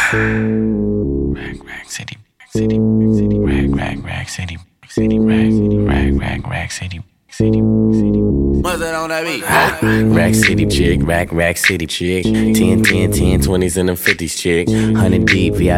Rack city, city, city, rag city, city, rag city. What's that on that beat? Rack City chick, rack city chick. 10, 20s and them 50s chick. 100 deep, VIP.